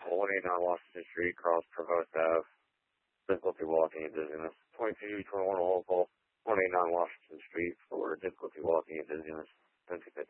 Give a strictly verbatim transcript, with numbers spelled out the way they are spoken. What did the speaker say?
one eighty-nine Washington Street, cross Provost Ave. Difficulty walking and dizziness. twenty-two twenty-one local. one eighty-nine Washington Street for difficulty walking and dizziness.